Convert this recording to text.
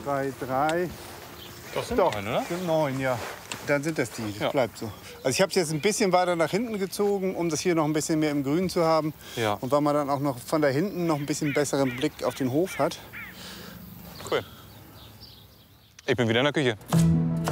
2, 3. Das sind Doch, 9, oder? sind 9, ja. Dann sind das die, das Ja. bleibt so. Also ich habe es jetzt ein bisschen weiter nach hinten gezogen, um das hier noch ein bisschen mehr im Grün zu haben. Ja. Und weil man dann auch noch von da hinten noch ein bisschen besseren Blick auf den Hof hat. Cool. Ich bin wieder in der Küche.